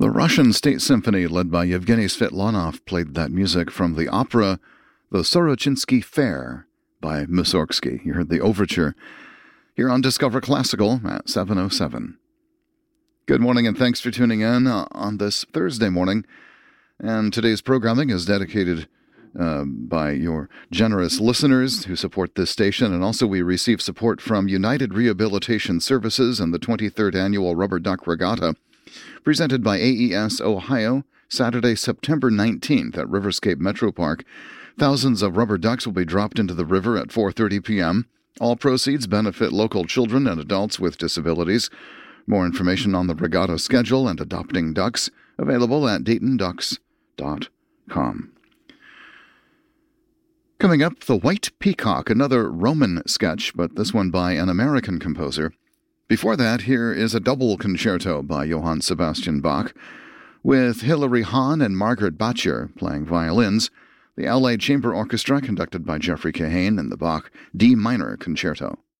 The Russian State Symphony, led by Yevgeny Svetlanov, played that music from the opera The Sorochinsky Fair by Mussorgsky. You heard the overture here on Discover Classical at 7:07. Good morning and thanks for tuning in on this Thursday morning. And today's programming is dedicated by your generous listeners who support this station. And also we receive support from United Rehabilitation Services and the 23rd Annual Rubber Duck Regatta, presented by AES Ohio, Saturday, September 19th at Riverscape Metro Park. Thousands of rubber ducks will be dropped into the river at 4:30 p.m. All proceeds benefit local children and adults with disabilities. More information on the regatta schedule and adopting ducks available at DaytonDucks.com. Coming up, The White Peacock, another Roman sketch, but this one by an American composer. Before that, here is a double concerto by Johann Sebastian Bach, with Hilary Hahn and Margaret Batcher playing violins, the LA Chamber Orchestra conducted by Jeffrey Kahane, and the Bach D minor concerto.